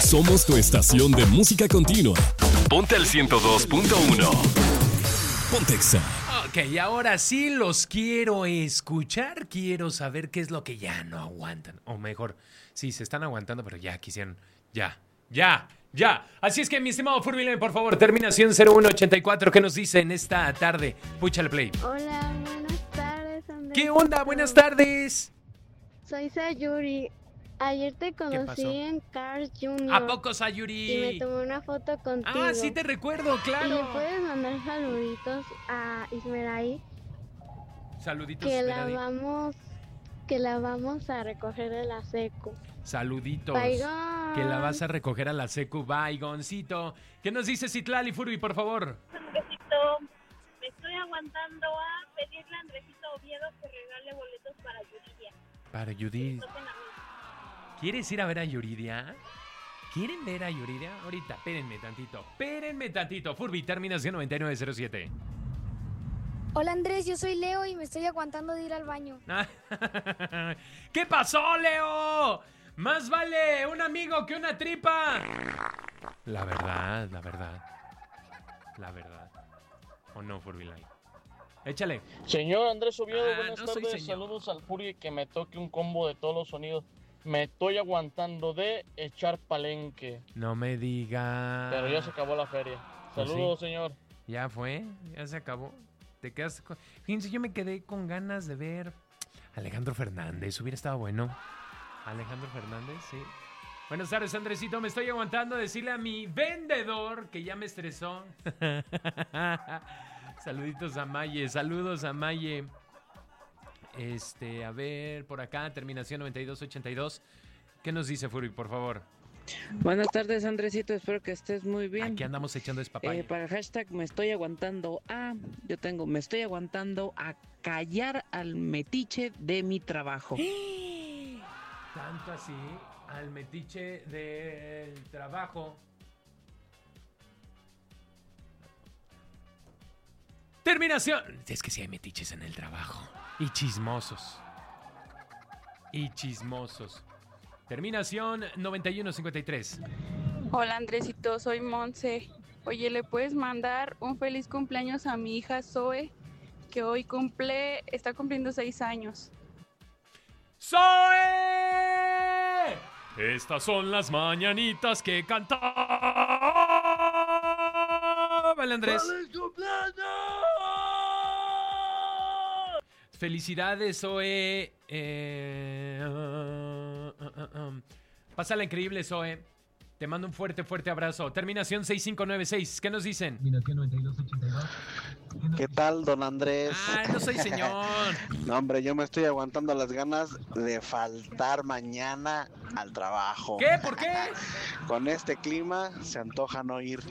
Somos tu estación de música continua. Ponte al 102.1. Pontexa. Ok, ahora sí los quiero escuchar. Quiero saber qué es lo que ya no aguantan. O mejor, sí, se están aguantando, pero ya quisieron. Ya. Así es que, mi estimado Furby, por favor, terminación 0184. ¿Qué nos dice en esta tarde? Púchale play. Hola, buenas tardes, Andrés. ¿Qué onda? Buenas tardes. Soy Sayuri. Ayer te pasó? conocí en Cars Junior. ¿A poco, Sayuri? Y me tomé una foto contigo. Ah, sí te recuerdo, ¿Y claro. le puedes mandar saluditos a Ismeraí? Saluditos, Que Ismeraí. la vamos a recoger de la secu. Saluditos. Baigón. Que la vas a recoger a la secu. Baigoncito. ¿Qué nos dice Citlali, Furby, por favor? Andresito, me estoy aguantando a pedirle a Andresito Oviedo que regale boletos para Yuridia. Para Judith. ¿Quieres ir a ver a Yuridia? ¿Quieren ver a Yuridia? Ahorita, espérenme tantito. Furby, terminación 9907. Hola Andrés, yo soy Leo y me estoy aguantando de ir al baño. ¿Qué pasó, Leo? Más vale un amigo que una tripa. La verdad. ¿O no, Furby Light? Échale. Señor Andrés Oviedo, buenas no soy tardes. señor. Saludos al Fury, que me toque un combo de todos los sonidos. Me estoy aguantando de echar palenque, No me diga. pero ya se acabó la feria. Pues Saludos, sí. señor. Ya fue, ya se acabó. Te quedas con... Fíjense, yo me quedé con ganas de ver a Alejandro Fernández. Hubiera estado bueno. Alejandro Fernández, sí. Buenas tardes, Andresito. Me estoy aguantando a decirle a mi vendedor que ya me estresó. Saluditos a Maye. Saludos a Maye. A ver, por acá, terminación 9282. ¿Qué nos dice Furby, por favor? Buenas tardes, Andresito, espero que estés muy bien. Aquí andamos echando despapaya. Para el hashtag me estoy aguantando me estoy aguantando a callar al metiche de mi trabajo. Tanto así, al metiche del trabajo. Terminación. Es que sí hay metiches en el trabajo. Y chismosos. Terminación 9153. Hola Andresito, soy Monse. Oye, ¿le puedes mandar un feliz cumpleaños a mi hija Zoe? Que hoy está cumpliendo 6 años. ¡Zoe! Estas son las mañanitas que cantaba el Andrés. ¡Feliz cumpleaños! Felicidades, Zoe. Pásala increíble, Zoe. Te mando un fuerte abrazo. Terminación 6596. ¿Qué nos dicen? Terminación 9282. ¿Qué tal, don Andrés? No soy señor. No, hombre, yo me estoy aguantando las ganas de faltar mañana al trabajo. ¿Qué? ¿Por qué? Con este clima se antoja no ir.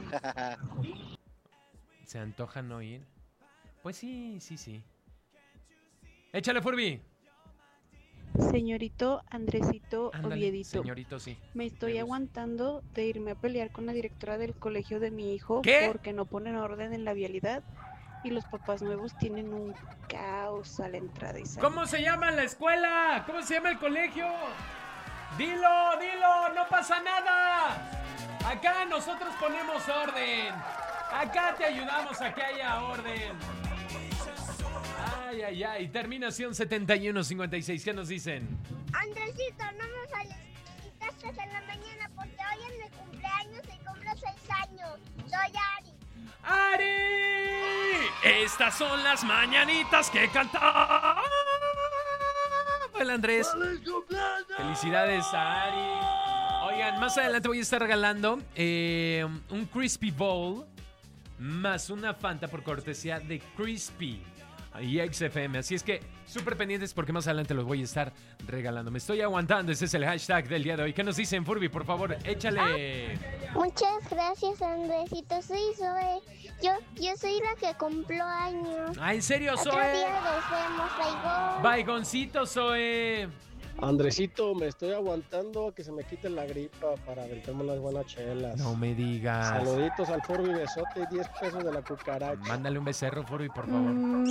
¿Se antoja no ir? Pues sí. Échale, Furby. Señorito Andresito Ándale, Oviedito, señorito, sí. me estoy aguantando de irme a pelear con la directora del colegio de mi hijo. ¿Qué? Porque no ponen orden en la vialidad y los papás nuevos tienen un caos a la entrada y salida. ¿Cómo se llama la escuela? ¿Cómo se llama el colegio? Dilo, no pasa nada. Acá nosotros ponemos orden. Acá te ayudamos a que haya orden. Ay. Terminación 7156. ¿Qué nos dicen? Andresito, no me felicitas en la mañana porque hoy es mi cumpleaños y cumplo 6 años. Soy Ari. ¡Ari! Estas son las mañanitas que cantaba el Andrés. Felicidades a Ari. Oigan, más adelante voy a estar regalando un Crispy Bowl más una Fanta por cortesía de Crispy y XFM. Así es que súper pendientes porque más adelante los voy a estar regalando. Me estoy aguantando. Ese es el hashtag del día de hoy. ¿Qué nos dicen, Furby? Por favor, échale. Muchas gracias, Andresito. Soy Zoe. Yo soy la que cumplió años. ¿En serio, Otro Zoe? día nos vemos, baigón. Baigoncito, Zoe. Andresito, me estoy aguantando a que se me quite la gripa para aventarme unas buenas chelas. No me digas. Saluditos al Furby, besote, 10 pesos de la cucaracha. Mándale un becerro, Furby, por favor.